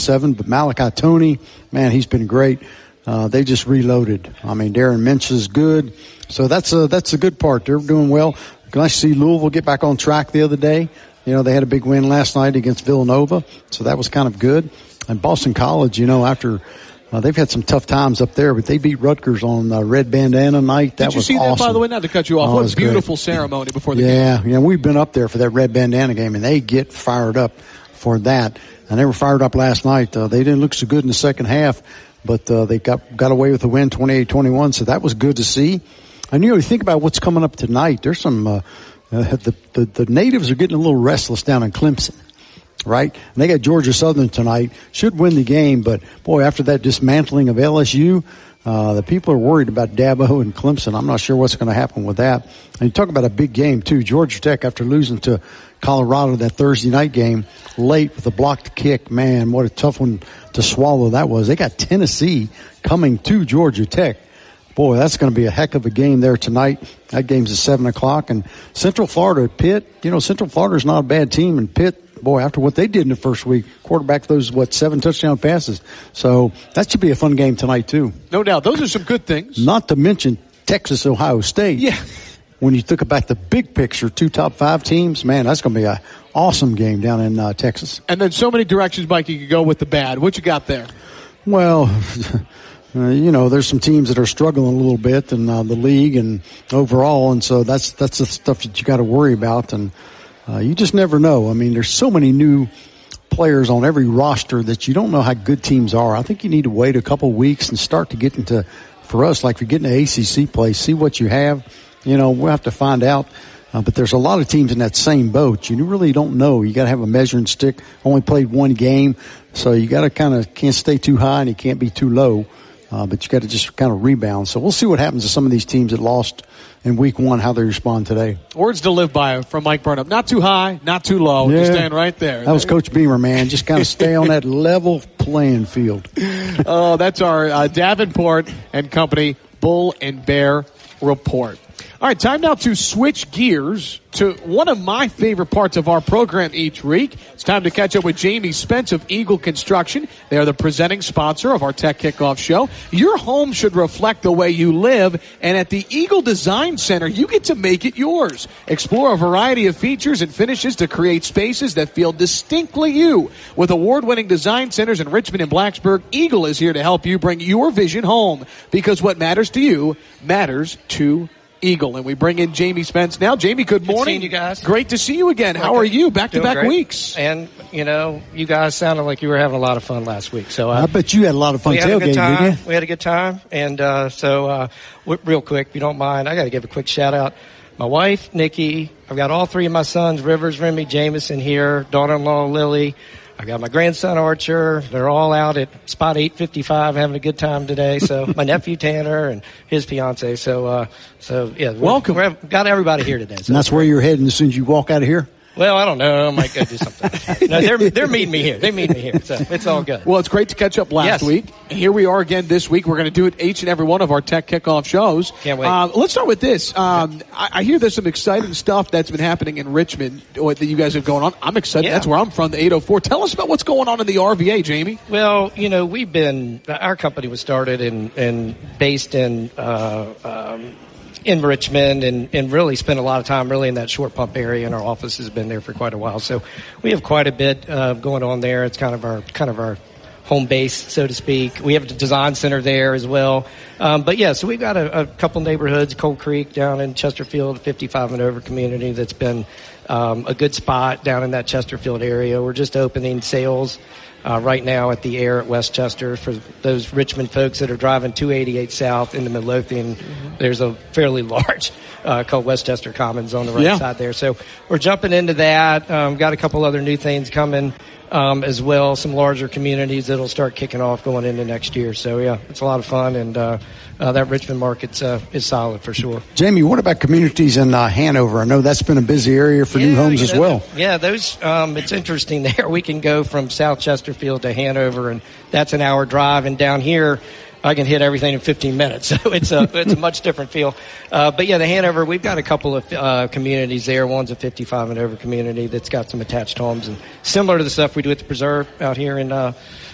7. But Malachi Toney, man, he's been great. They just reloaded. I mean, Darren Minch is good. So that's a good part. They're doing well. Nice to see Louisville get back on track the other day. You know, they had a big win last night against Villanova. So that was kind of good. And Boston College, you know, after they've had some tough times up there, but they beat Rutgers on Red Bandana night. That was awesome. Did you see that, by the way? Not to cut you off. What a beautiful ceremony before the game. Yeah, we've been up there for that Red Bandana game, and they get fired up for that. And they were fired up last night. They didn't look so good in the second half, but they got away with the win 28-21, so that was good to see. And, you know, you think about what's coming up tonight. There's some the natives are getting a little restless down in Clemson. Right? And they got Georgia Southern tonight. Should win the game, but boy, after that dismantling of LSU, the people are worried about Dabo and Clemson. I'm not sure what's going to happen with that. And you talk about a big game too. Georgia Tech, after losing to Colorado that Thursday night game late with a blocked kick, man, what a tough one to swallow that was. They got Tennessee coming to Georgia Tech. Boy, that's going to be a heck of a game there tonight. That game's at 7 o'clock. And Central Florida, Pitt, you know, Central Florida's not a bad team. And Pitt, boy, after what they did in the first week, quarterback those, 7 touchdown passes. So that should be a fun game tonight, too. No doubt. Those are some good things. Not to mention Texas, Ohio State. Yeah. When you think about the big picture, 2 top 5 teams, man, that's going to be an awesome game down in Texas. And then so many directions, Mike, you could go with the bad. What you got there? Well, you know, there's some teams that are struggling a little bit in the league and overall, and so that's the stuff that you got to worry about. And you just never know. I mean, there's so many new players on every roster that you don't know how good teams are. I think you need to wait a couple weeks and start to get into, for us, like if you're getting to ACC play, see what you have. You know, we'll have to find out. But there's a lot of teams in that same boat. You really don't know. You got to have a measuring stick. Only played one game, so you got to can't stay too high and you can't be too low. But you got to just kind of rebound. So we'll see what happens to some of these teams that lost in week 1, how they respond today. Words to live by from Mike Burnham. Not too high, not too low. Yeah. Just stand right there. That was Coach Beamer, man. Just kind of stay on that level playing field. Oh, that's our Davenport and Company Bull and Bear report. All right, time now to switch gears to one of my favorite parts of our program each week. It's time to catch up with Jamie Spence of Eagle Construction. They are the presenting sponsor of our Tech Kickoff Show. Your home should reflect the way you live, and at the Eagle Design Center, you get to make it yours. Explore a variety of features and finishes to create spaces that feel distinctly you. With award-winning design centers in Richmond and Blacksburg, Eagle is here to help you bring your vision home, because what matters to you matters to Eagle. And we bring in Jamie Spence now. Jamie, good morning. Good seeing you guys. Great to see you again. How are you? Back-to-back weeks. And, you know, you guys sounded like you were having a lot of fun last week. So I bet you had a lot of fun tailgating, didn't you? We had a good time. And real quick, if you don't mind, I got to give a quick shout-out. My wife, Nikki. I've got all 3 of my sons, Rivers, Remy, Jameson here, daughter-in-law, Lily. I got my grandson, Archer. They're all out at spot 855 having a good time today. So my nephew, Tanner, and his fiance. So yeah. Welcome. We've got everybody here today. So and that's where you're heading as soon as you walk out of here? Well, I don't know. I might go do something. No, they're meeting me here. They meet me here. So it's all good. Well, it's great to catch up last week. Here we are again this week. We're going to do it each and every one of our Tech Kickoff shows. Can't wait. Let's start with this. I hear there's some exciting stuff that's been happening in Richmond that you guys have going on. I'm excited. Yeah. That's where I'm from, the 804. Tell us about what's going on in the RVA, Jamie. Well, you know, our company was started and based in Richmond and really spent a lot of time really in that short pump area, and our office has been there for quite a while. So we have quite a bit going on there. It's kind of our home base, so to speak. We have a design center there as well. But yeah, so we've got a couple neighborhoods, Cold Creek down in Chesterfield, 55 and over community that's been a good spot down in that Chesterfield area. We're just opening sales right now at the Air at Westchester. For those Richmond folks that are driving 288 South into Midlothian, there's a fairly large called Westchester Commons on the right side there. So we're jumping into that. Got a couple other new things coming as well, some larger communities that'll start kicking off going into next year. So, yeah, it's a lot of fun, and that Richmond market is solid for sure. Jamie, what about communities in Hanover? I know that's been a busy area for new homes as well. Those it's interesting there. We can go from South Chesterfield to Hanover, and that's an hour drive, and down here I can hit everything in 15 minutes. So it's a much different feel. But yeah, the Hanover, we've got a couple of communities there. One's a 55 and over community that's got some attached homes, and similar to the stuff we do at the Preserve out here in